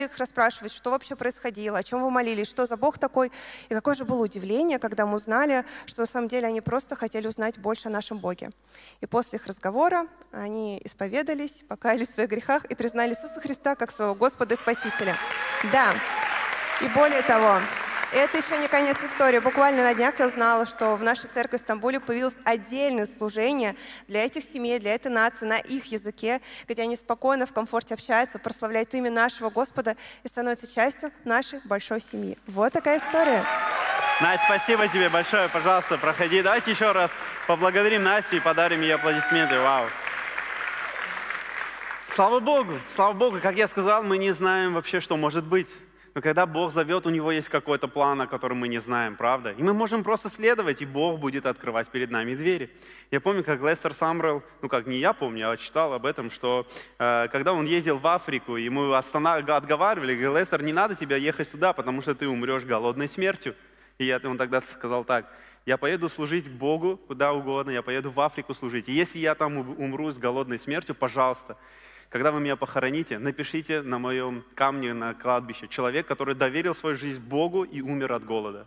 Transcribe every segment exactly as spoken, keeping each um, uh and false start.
их расспрашивать, что вообще происходило, о чем вы молились, что за Бог такой. И какое же было удивление, когда мы узнали, что на самом деле они просто хотели узнать больше о нашем Боге. И после их разговора они исповедались, покаялись в своих грехах и признали Иисуса Христа как своего Господа и Спасителя. Да, и более того, это еще не конец истории. Буквально на днях я узнала, что в нашей церкви в Стамбуле появилось отдельное служение для этих семей, для этой нации на их языке, где они спокойно, в комфорте общаются, прославляют имя нашего Господа и становятся частью нашей большой семьи. Вот такая история. Настя, спасибо тебе большое. Пожалуйста, проходи. Давайте еще раз поблагодарим Настю и подарим ей аплодисменты. Вау. Слава Богу, слава Богу. Как я сказал, мы не знаем вообще, что может быть. Но когда Бог зовет, у Него есть какой-то план, о котором мы не знаем, правда? И мы можем просто следовать, и Бог будет открывать перед нами двери. Я помню, как Лестер Самрелл, ну как не я помню, а читал об этом, что э, когда он ездил в Африку, ему останов... отговаривали, говорили: Лестер, не надо тебе ехать сюда, потому что ты умрешь голодной смертью. И я, он тогда сказал так: я поеду служить Богу куда угодно, я поеду в Африку служить. И если я там умру с голодной смертью, пожалуйста, когда вы меня похороните, напишите на моем камне на кладбище: человек, который доверил свою жизнь Богу и умер от голода.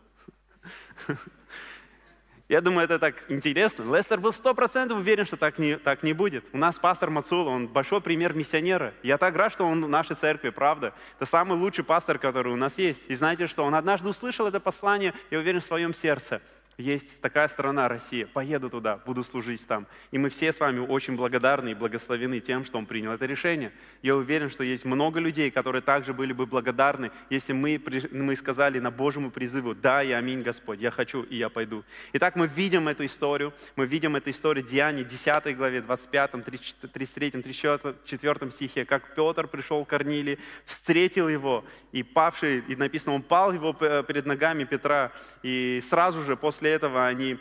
Я думаю, это так интересно. Лестер был сто процентов уверен, что так не, так не будет. У нас пастор Мацула, он большой пример миссионера. Я так рад, что он в нашей церкви, правда. Это самый лучший пастор, который у нас есть. И знаете что? Он однажды услышал это послание, я уверен, в своем сердце. Есть такая страна, Россия. Поеду туда, буду служить там. И мы все с вами очень благодарны и благословены тем, что он принял это решение. Я уверен, что есть много людей, которые также были бы благодарны, если мы, мы сказали на Божьему призыву: да и аминь, Господь, я хочу и я пойду. Итак, мы видим эту историю. Мы видим эту историю Деяний, десятой главе, двадцать пятом, тридцать третьем, тридцать четвёртом стихе, как Петр пришел к Корнилию, встретил его, и павший, и написано, он пал его перед ногами Петра, и сразу же после После этого они,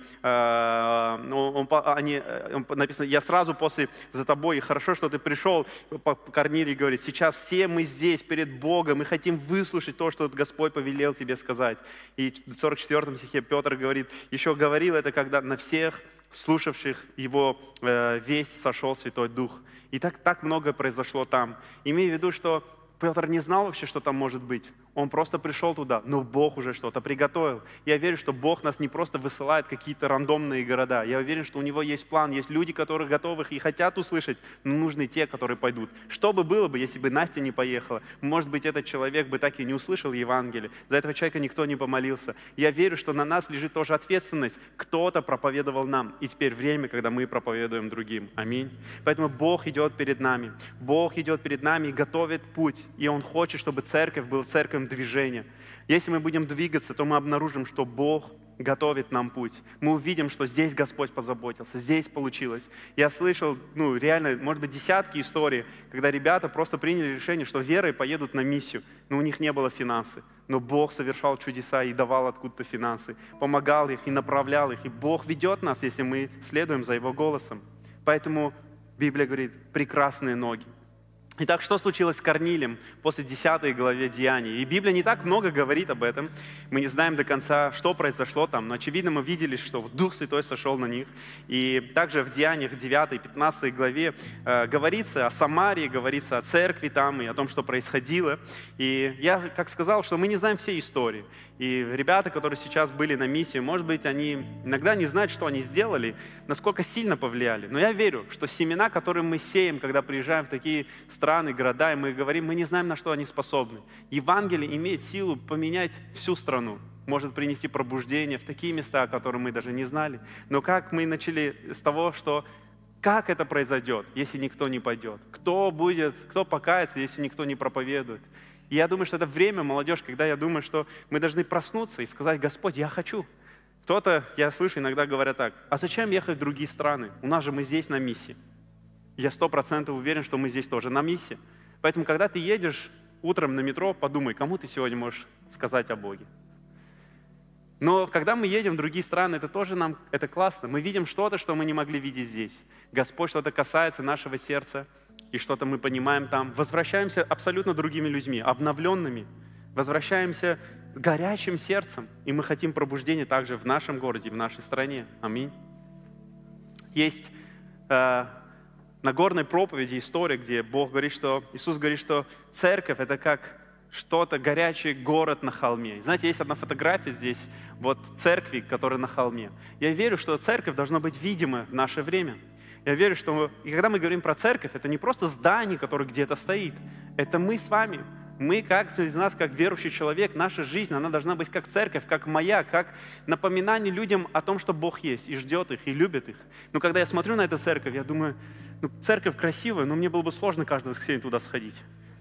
э, он, они, он, написано: я сразу после за тобой, и хорошо, что ты пришел. Корнилий говорит: сейчас все мы здесь перед Богом, мы хотим выслушать то, что Господь повелел тебе сказать. И в сорок четвёртом стихе Петр говорит, еще говорил это, когда на всех слушавших его э, весть сошел Святой Дух. И так, так многое произошло там. Имея в виду, что Петр не знал вообще, что там может быть. Он просто пришел туда, но Бог уже что-то приготовил. Я верю, что Бог нас не просто высылает в какие-то рандомные города. Я уверен, что у Него есть план, есть люди, которые готовы и хотят услышать, но нужны те, которые пойдут. Что бы было бы, если бы Настя не поехала? Может быть, этот человек бы так и не услышал Евангелие. За этого человека никто не помолился. Я верю, что на нас лежит тоже ответственность. Кто-то проповедовал нам, и теперь время, когда мы проповедуем другим. Аминь. Поэтому Бог идет перед нами. Бог идет перед нами и готовит путь. И Он хочет, чтобы церковь была церковью движения. Если мы будем двигаться, то мы обнаружим, что Бог готовит нам путь. Мы увидим, что здесь Господь позаботился, здесь получилось. Я слышал, ну реально, может быть, десятки историй, когда ребята просто приняли решение, что верой поедут на миссию, но у них не было финансов. Но Бог совершал чудеса и давал откуда-то финансы, помогал их и направлял их. И Бог ведет нас, если мы следуем за Его голосом. Поэтому Библия говорит: прекрасные ноги. Итак, что случилось с Корнилием после десятой главе Деяний? И Библия не так много говорит об этом. Мы не знаем до конца, что произошло там, но очевидно мы видели, что Дух Святой сошел на них. И также в Деяниях девятой, пятнадцатой главе э, говорится о Самарии, говорится о церкви там и о том, что происходило. И я, как сказал, что мы не знаем всей истории. И ребята, которые сейчас были на миссии, может быть, они иногда не знают, что они сделали, насколько сильно повлияли. Но я верю, что семена, которые мы сеем, когда приезжаем в такие страны, города, и мы говорим, мы не знаем, на что они способны. Евангелие имеет силу поменять всю страну, может принести пробуждение в такие места, о которых мы даже не знали. Но как мы начали с того, что как это произойдет, если никто не пойдет? Кто будет, кто покается, если никто не проповедует? И я думаю, что это время, молодежь, когда я думаю, что мы должны проснуться и сказать: Господь, я хочу. Кто-то, я слышу, иногда говорят так: а зачем ехать в другие страны? У нас же мы здесь на миссии. Я сто процентов уверен, что мы здесь тоже на миссии. Поэтому, когда ты едешь утром на метро, подумай, кому ты сегодня можешь сказать о Боге. Но когда мы едем в другие страны, это тоже нам, это классно. Мы видим что-то, что мы не могли видеть здесь. Господь что-то касается нашего сердца, и что-то мы понимаем там. Возвращаемся абсолютно другими людьми, обновленными. Возвращаемся горячим сердцем. И мы хотим пробуждения также в нашем городе, в нашей стране. Аминь. Есть э, Нагорной проповеди история, где Бог говорит, что Иисус говорит, что церковь — это как что-то, горячий город на холме. Знаете, есть одна фотография здесь, вот церкви, которая на холме. Я верю, что церковь должна быть видима в наше время. Я верю, что и когда мы говорим про церковь, это не просто здание, которое где-то стоит. Это мы с вами. Мы, как из нас, как верующий человек, наша жизнь, она должна быть как церковь, как маяк, как напоминание людям о том, что Бог есть, и ждет их, и любит их. Но когда я смотрю на эту церковь, я думаю, ну, церковь красивая, но мне было бы сложно каждое воскресенье туда сходить.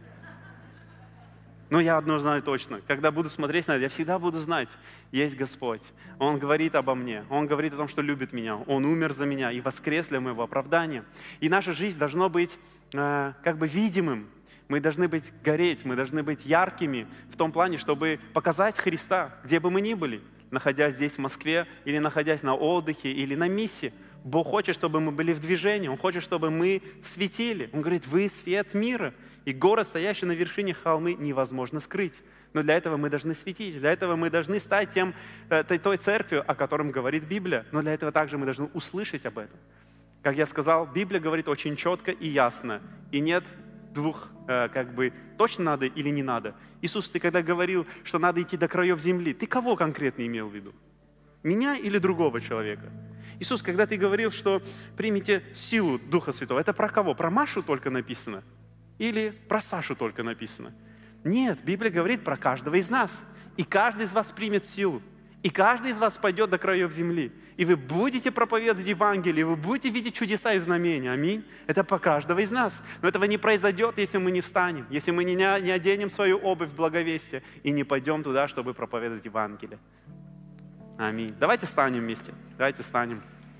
Но я одно знаю точно. Когда буду смотреть на это, я всегда буду знать, есть Господь. Он говорит обо мне. Он говорит о том, что любит меня. Он умер за меня и воскрес для моего оправдания. И наша жизнь должна быть э, как бы видимым. Мы должны быть гореть, мы должны быть яркими в том плане, чтобы показать Христа, где бы мы ни были, находясь здесь в Москве, или находясь на отдыхе, или на миссии. Бог хочет, чтобы мы были в движении, Он хочет, чтобы мы светили. Он говорит, вы свет мира. И город, стоящий на вершине холмы, невозможно скрыть. Но для этого мы должны светить, для этого мы должны стать тем, той, той церковью, о котором говорит Библия. Но для этого также мы должны услышать об этом. Как я сказал, Библия говорит очень четко и ясно. И нет двух, как бы, точно надо или не надо. Иисус, ты когда говорил, что надо идти до краев земли, ты кого конкретно имел в виду? Меня или другого человека? Иисус, когда ты говорил, что примите силу Духа Святого, это про кого? Про Машу только написано? Или про Сашу только написано? Нет, Библия говорит про каждого из нас. И каждый из вас примет силу. И каждый из вас пойдет до краев земли. И вы будете проповедовать Евангелие, вы будете видеть чудеса и знамения. Аминь. Это по каждого из нас. Но этого не произойдет, если мы не встанем, если мы не, не оденем свою обувь в благовестие и не пойдем туда, чтобы проповедовать Евангелие. Аминь. Давайте встанем вместе. Давайте встанем.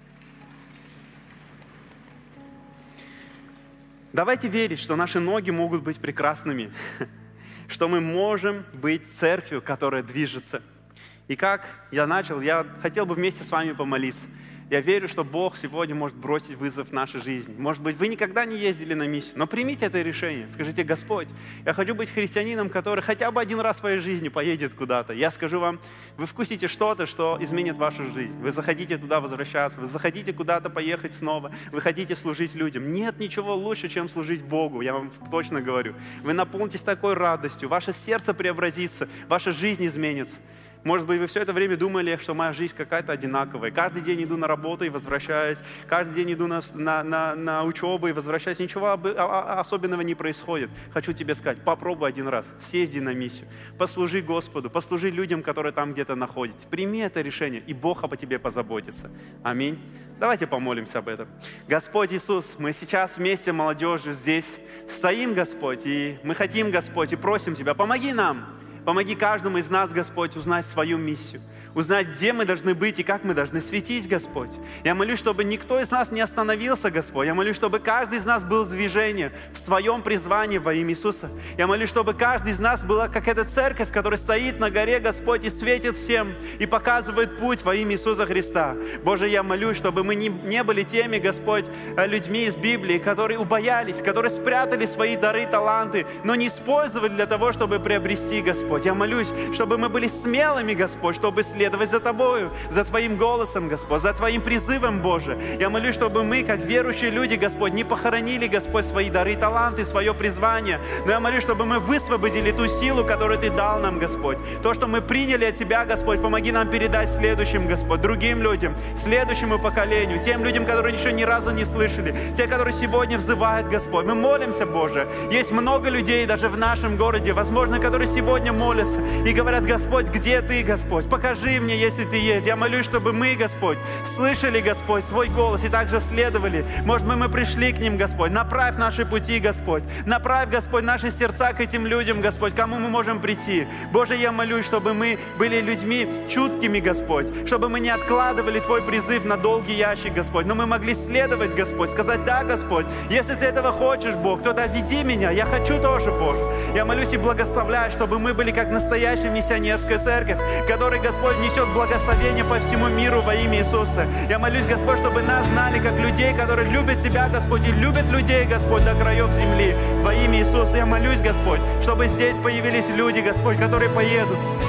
Давайте верить, что наши ноги могут быть прекрасными, что мы можем быть церковью, которая движется. И как я начал, я хотел бы вместе с вами помолиться. Я верю, что Бог сегодня может бросить вызов в нашу жизнь. Может быть, вы никогда не ездили на миссию, но примите это решение. Скажите, Господь, я хочу быть христианином, который хотя бы один раз в своей жизни поедет куда-то. Я скажу вам, вы вкусите что-то, что изменит вашу жизнь. Вы захотите туда возвращаться, вы захотите куда-то поехать снова, вы хотите служить людям. Нет ничего лучше, чем служить Богу, я вам точно говорю. Вы наполнитесь такой радостью, ваше сердце преобразится, ваша жизнь изменится. Может быть, вы все это время думали, что моя жизнь какая-то одинаковая. Каждый день иду на работу и возвращаюсь. Каждый день иду на, на, на, на учебу и возвращаюсь. Ничего особенного не происходит. Хочу тебе сказать, попробуй один раз. Съезди на миссию. Послужи Господу. Послужи людям, которые там где-то находятся. Прими это решение, и Бог об тебе позаботится. Аминь. Давайте помолимся об этом. Господь Иисус, мы сейчас вместе молодежью здесь стоим, Господь, и мы хотим, Господь, и просим Тебя, помоги нам. Помоги каждому из нас, Господь, узнать свою миссию, узнать, где мы должны быть и как мы должны светить, Господь. Я молюсь, чтобы никто из нас не остановился, Господь. Я молюсь, чтобы каждый из нас был в движении, в своем призвании во имя Иисуса. Я молюсь, чтобы каждый из нас была как эта церковь, которая стоит на горе, Господь, и светит всем, и показывает путь во имя Иисуса Христа. Боже, я молюсь, чтобы мы не, не были теми, Господь, людьми из Библии, которые убоялись, которые спрятали свои дары, таланты, но не использовали для того, чтобы приобрести, Господь. Я молюсь, чтобы мы были смелыми, Господь, чтобы следовать за Тобою, за Твоим голосом, Господь, за Твоим призывом, Боже. Я молюсь, чтобы мы, как верующие люди, Господь, не похоронили, Господь, свои дары, таланты, свое призвание. Но я молюсь, чтобы мы высвободили ту силу, которую Ты дал нам, Господь. То, что мы приняли от Тебя, Господь, помоги нам передать следующим, Господь, другим людям, следующему поколению, тем людям, которые еще ни разу не слышали, те, которые сегодня взывают, Господь. Мы молимся, Боже. Есть много людей даже в нашем городе, возможно, которые сегодня молятся и говорят, Господь, где Ты, Господь? Покажи мне, если Ты есть. Я молюсь, чтобы мы, Господь, слышали, Господь, свой голос и также следовали. Может быть, мы пришли к ним, Господь. Направь наши пути, Господь. Направь, Господь, наши сердца к этим людям, Господь, кому мы можем прийти. Боже, я молюсь, чтобы мы были людьми чуткими, Господь, чтобы мы не откладывали Твой призыв на долгий ящик, Господь, но мы могли следовать, Господь, сказать, да, Господь, если Ты этого хочешь, Бог, то да, веди меня, я хочу тоже, Боже. Я молюсь и благословляю, чтобы мы были как настоящая миссионерская церковь, которая, Господь, несет благословение по всему миру во имя Иисуса. Я молюсь, Господь, чтобы нас знали как людей, которые любят Тебя, Господь, и любят людей, Господь, до краев земли во имя Иисуса. Я молюсь, Господь, чтобы здесь появились люди, Господь, которые поедут